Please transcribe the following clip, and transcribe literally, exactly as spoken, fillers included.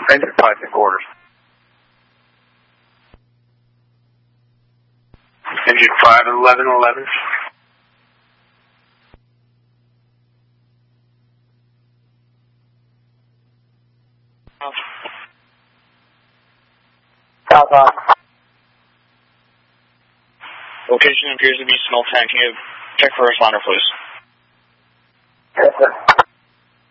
Engine five and quarters. Engine five, eleven, eleven. Southbound. Location appears to be small tank. Can you check for responder, please? Yes, sir.